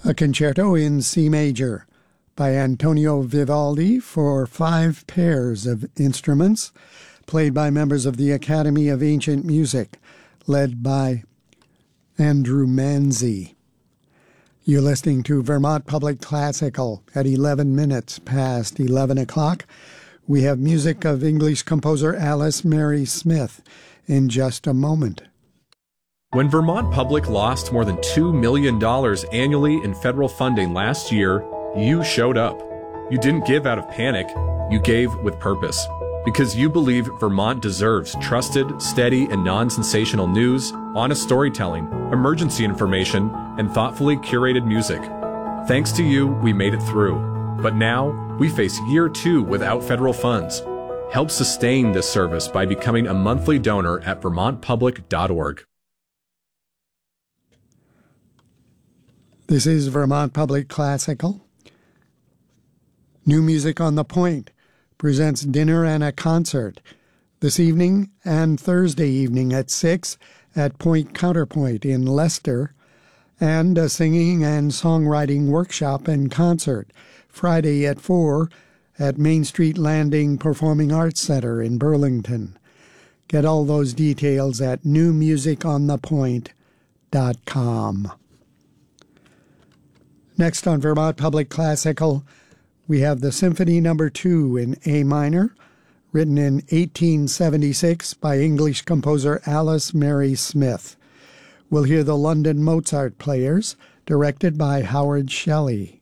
A concerto in C major by Antonio Vivaldi for 5 pairs of instruments, played by members of the Academy of Ancient Music, led by Andrew Manzi. You're listening to Vermont Public Classical at 11 minutes past 11 o'clock. We have music of English composer Alice Mary Smith in just a moment. When Vermont Public lost more than $2 million annually in federal funding last year, you showed up. You didn't give out of panic, you gave with purpose. Because you believe Vermont deserves trusted, steady, and non-sensational news, honest storytelling, emergency information, and thoughtfully curated music. Thanks to you, we made it through. But now, we face year 2 without federal funds. Help sustain this service by becoming a monthly donor at vermontpublic.org. This is Vermont Public Classical. New Music on the Point presents dinner and a concert this evening and Thursday evening at 6 at Point Counterpoint in Leicester, and a singing and songwriting workshop and concert Friday at 4 at Main Street Landing Performing Arts Center in Burlington. Get all those details at newmusiconthepoint.com. Next on Vermont Public Classical, we have the Symphony No. 2 in A minor, written in 1876 by English composer Alice Mary Smith. We'll hear the London Mozart Players, directed by Howard Shelley.